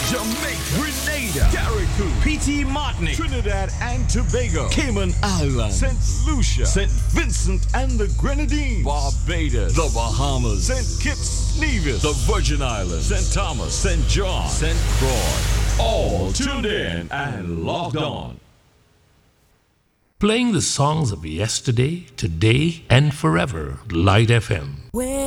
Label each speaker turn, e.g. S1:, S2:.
S1: Jamaica, Grenada, Carriacou, P.T. Martinique, Trinidad and Tobago, Cayman Islands, St. Lucia, St. Vincent and the Grenadines, Barbados, the Bahamas, St. Kitts, Nevis, the Virgin Islands, St. Thomas, St. John, St. Croix. All tuned in and logged on.
S2: Playing the songs of yesterday, today, and forever. Light FM.